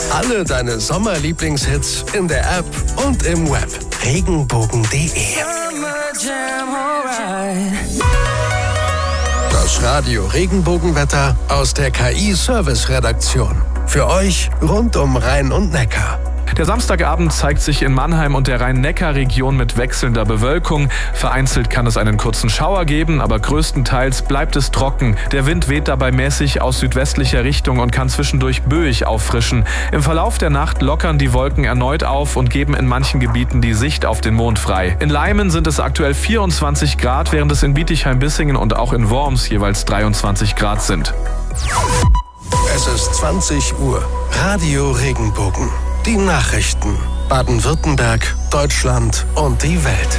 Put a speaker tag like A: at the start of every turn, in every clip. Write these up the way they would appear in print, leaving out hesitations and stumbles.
A: Alle deine Sommerlieblingshits in der App und im Web. Regenbogen.de. Das Radio Regenbogenwetter aus der KI-Service-Redaktion. Für euch rund um Rhein und Neckar.
B: Der Samstagabend zeigt sich in Mannheim und der Rhein-Neckar-Region mit wechselnder Bewölkung. Vereinzelt kann es einen kurzen Schauer geben, aber größtenteils bleibt es trocken. Der Wind weht dabei mäßig aus südwestlicher Richtung und kann zwischendurch böig auffrischen. Im Verlauf der Nacht lockern die Wolken erneut auf und geben in manchen Gebieten die Sicht auf den Mond frei. In Leimen sind es aktuell 24 Grad, während es in Bietigheim-Bissingen und auch in Worms jeweils 23 Grad sind.
A: Es ist 20 Uhr. Radio Regenbogen. Die Nachrichten. Baden-Württemberg, Deutschland und die Welt.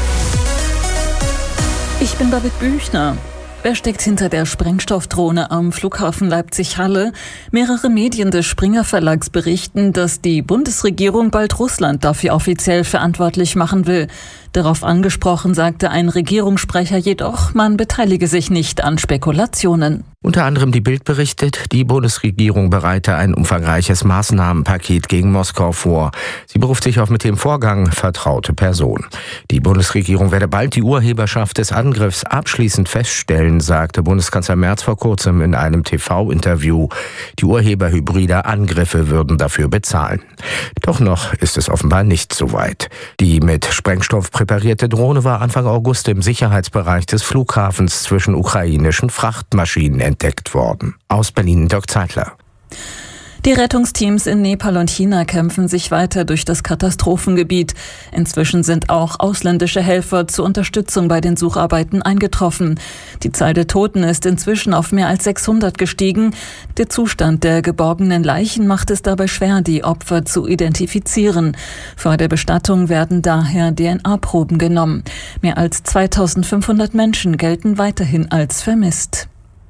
C: Ich bin David Büchner. Wer steckt hinter der Sprengstoffdrohne am Flughafen Leipzig-Halle? Mehrere Medien des Springer Verlags berichten, dass die Bundesregierung bald Russland dafür offiziell verantwortlich machen will. Darauf angesprochen sagte ein Regierungssprecher jedoch, man beteilige sich nicht an Spekulationen.
D: Unter anderem die Bild berichtet, die Bundesregierung bereite ein umfangreiches Maßnahmenpaket gegen Moskau vor. Sie beruft sich auf mit dem Vorgang vertraute Personen. Die Bundesregierung werde bald die Urheberschaft des Angriffs abschließend feststellen, sagte Bundeskanzler Merz vor kurzem in einem TV-Interview. Die Urheber hybrider Angriffe würden dafür bezahlen. Doch noch ist es offenbar nicht so weit. Die mit Sprengstoff präparierte Drohne war Anfang August im Sicherheitsbereich des Flughafens zwischen ukrainischen Frachtmaschinen entdeckt worden. Aus Berlin Dirk Zeitler.
C: Die Rettungsteams in Nepal und China kämpfen sich weiter durch das Katastrophengebiet. Inzwischen sind auch ausländische Helfer zur Unterstützung bei den Sucharbeiten eingetroffen. Die Zahl der Toten ist inzwischen auf mehr als 600 gestiegen. Der Zustand der geborgenen Leichen macht es dabei schwer, die Opfer zu identifizieren. Vor der Bestattung werden daher DNA-Proben genommen. Mehr als 2500 Menschen gelten weiterhin als vermisst.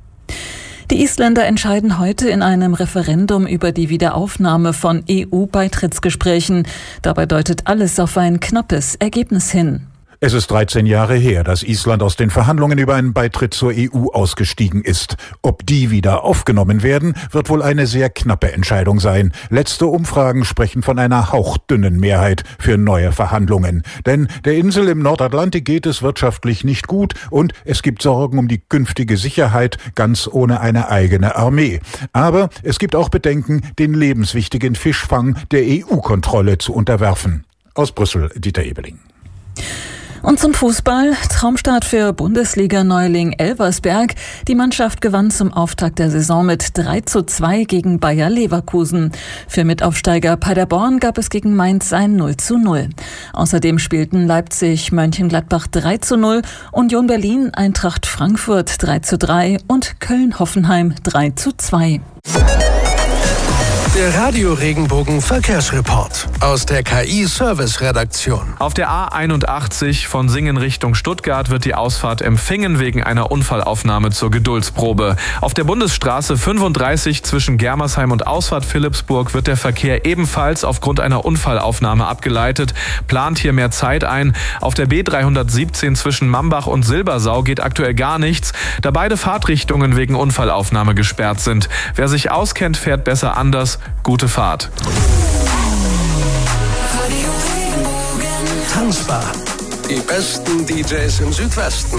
C: Die Isländer entscheiden heute in einem Referendum über die Wiederaufnahme von EU-Beitrittsgesprächen. Dabei deutet alles auf ein knappes Ergebnis hin.
E: Es ist 13 Jahre her, dass Island aus den Verhandlungen über einen Beitritt zur EU ausgestiegen ist. Ob die wieder aufgenommen werden, wird wohl eine sehr knappe Entscheidung sein. Letzte Umfragen sprechen von einer hauchdünnen Mehrheit für neue Verhandlungen. Denn der Insel im Nordatlantik geht es wirtschaftlich nicht gut und es gibt Sorgen um die künftige Sicherheit, ganz ohne eine eigene Armee. Aber es gibt auch Bedenken, den lebenswichtigen Fischfang der EU-Kontrolle zu unterwerfen. Aus Brüssel, Dieter Ebeling.
C: Und zum Fußball. Traumstart für Bundesliga-Neuling Elversberg. Die Mannschaft gewann zum Auftakt der Saison mit 3:2 gegen Bayer Leverkusen. Für Mitaufsteiger Paderborn gab es gegen Mainz ein 0:0. Außerdem spielten Leipzig Mönchengladbach 3:0, Union Berlin Eintracht Frankfurt 3:3 und Köln-Hoffenheim 3:2.
A: Der Radio Regenbogen Verkehrsreport aus der KI-Service-Redaktion.
B: Auf der A81 von Singen Richtung Stuttgart wird die Ausfahrt empfingen wegen einer Unfallaufnahme zur Geduldsprobe. Auf der Bundesstraße 35 zwischen Germersheim und Ausfahrt Philippsburg wird der Verkehr ebenfalls aufgrund einer Unfallaufnahme abgeleitet. Plant hier mehr Zeit ein. Auf der B317 zwischen Mambach und Silbersau geht aktuell gar nichts, da beide Fahrtrichtungen wegen Unfallaufnahme gesperrt sind. Wer sich auskennt, fährt besser anders. Gute Fahrt.
A: Tanzbar. Die besten DJs im Südwesten.